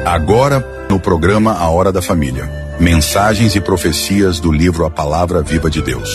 Agora, no programa A Hora da Família, mensagens e profecias do livro A Palavra Viva de Deus.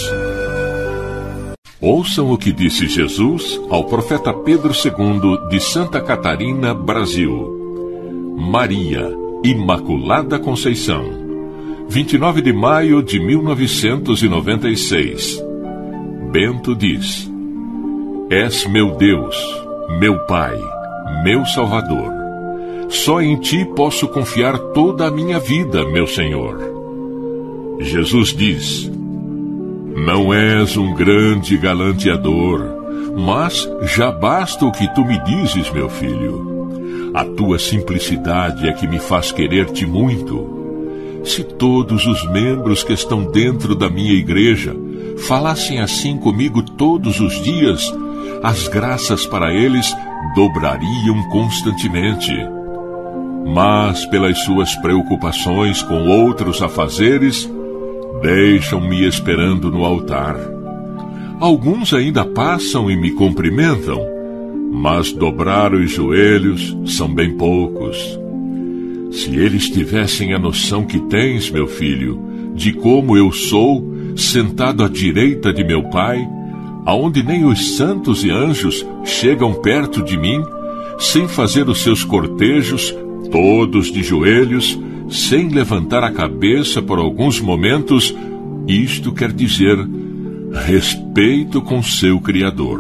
Ouçam o que disse Jesus ao profeta Pedro II de Santa Catarina, Brasil. Maria, Imaculada Conceição, 29 de maio de 1996. Bento diz: És meu Deus, meu Pai, meu Salvador. Só em Ti posso confiar toda a minha vida, meu Senhor. Jesus diz: Não és um grande galanteador, mas já basta o que tu me dizes, meu filho. A tua simplicidade é que me faz querer-te muito. Se todos os membros que estão dentro da minha igreja falassem assim comigo todos os dias, as graças para eles dobrariam constantemente. Mas, pelas suas preocupações com outros afazeres, deixam-me esperando no altar. Alguns ainda passam e me cumprimentam, mas dobrar os joelhos são bem poucos. Se eles tivessem a noção que tens, meu filho, de como eu sou, sentado à direita de meu Pai, aonde nem os santos e anjos chegam perto de mim, sem fazer os seus cortejos, todos de joelhos, sem levantar a cabeça por alguns momentos, isto quer dizer respeito com seu Criador.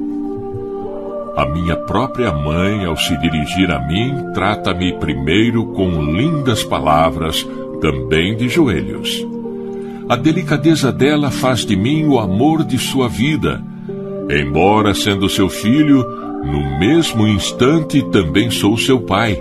A minha própria mãe, ao se dirigir a mim, trata-me primeiro com lindas palavras, também de joelhos. A delicadeza dela faz de mim o amor de sua vida. Embora sendo seu filho, no mesmo instante também sou seu pai.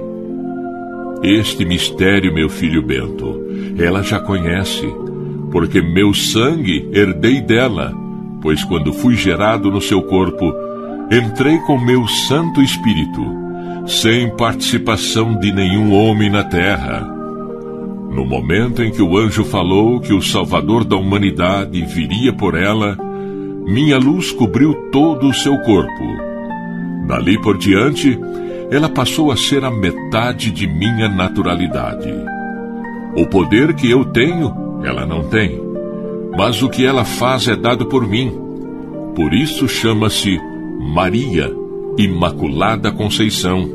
Este mistério, meu filho Bento, ela já conhece, porque meu sangue herdei dela, pois quando fui gerado no seu corpo, entrei com meu Santo Espírito, sem participação de nenhum homem na terra. No momento em que o anjo falou que o Salvador da humanidade viria por ela, minha luz cobriu todo o seu corpo. Dali por diante, ela passou a ser a metade de minha naturalidade. O poder que eu tenho, ela não tem, mas o que ela faz é dado por mim. Por isso chama-se Maria, Imaculada Conceição.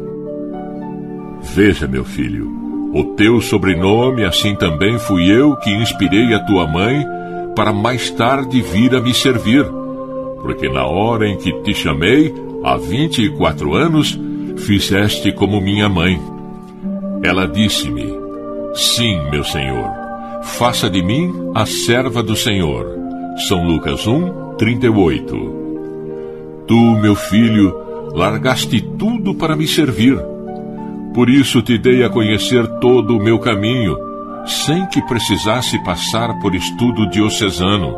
Veja, meu filho, o teu sobrenome, assim também fui eu que inspirei a tua mãe para mais tarde vir a me servir, porque na hora em que te chamei, há 24 anos, fizeste como minha mãe. Ela disse-me: Sim, meu Senhor, faça de mim a serva do Senhor. São Lucas 1, 38. Tu, meu filho, largaste tudo para me servir. Por isso te dei a conhecer todo o meu caminho, sem que precisasse passar por estudo diocesano.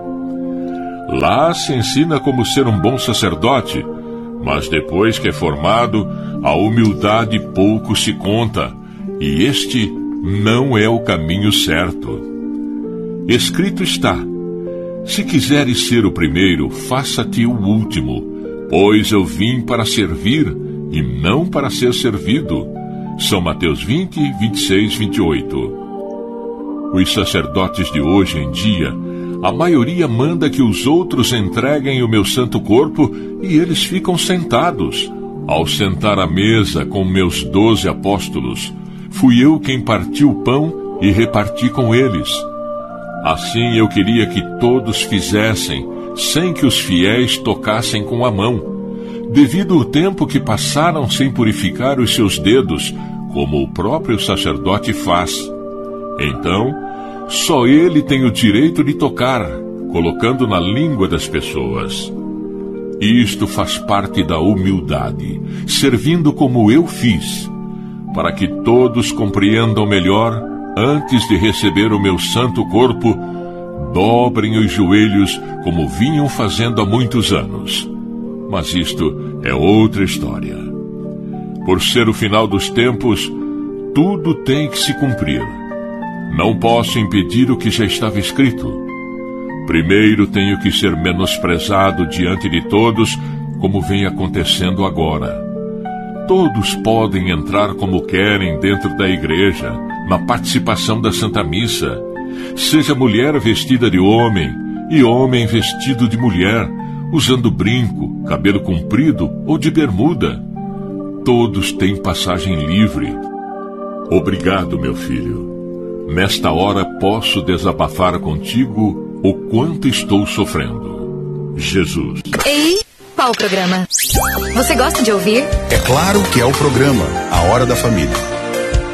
Lá se ensina como ser um bom sacerdote, mas depois que é formado, a humildade pouco se conta, e este não é o caminho certo. Escrito está: se quiseres ser o primeiro, faça-te o último, pois eu vim para servir e não para ser servido. São Mateus 20, 26, 28. Os sacerdotes de hoje em dia, a maioria manda que os outros entreguem o meu santo corpo e eles ficam sentados. Ao sentar à mesa com meus 12 apóstolos, fui eu quem partiu o pão e reparti com eles. Assim eu queria que todos fizessem, sem que os fiéis tocassem com a mão, devido ao tempo que passaram sem purificar os seus dedos, como o próprio sacerdote faz. Então, só ele tem o direito de tocar, colocando na língua das pessoas. Isto faz parte da humildade, servindo como eu fiz, para que todos compreendam melhor, antes de receber o meu santo corpo, dobrem os joelhos como vinham fazendo há muitos anos. Mas isto é outra história. Por ser o final dos tempos, tudo tem que se cumprir. Não posso impedir o que já estava escrito. Primeiro tenho que ser menosprezado diante de todos, como vem acontecendo agora. Todos podem entrar como querem dentro da igreja, na participação da Santa Missa. Seja mulher vestida de homem e homem vestido de mulher, usando brinco, cabelo comprido ou de bermuda. Todos têm passagem livre. Obrigado, meu filho. Nesta hora posso desabafar contigo o quanto estou sofrendo. Jesus. Ei, qual o programa? Você gosta de ouvir? É claro que é o programa A Hora da Família.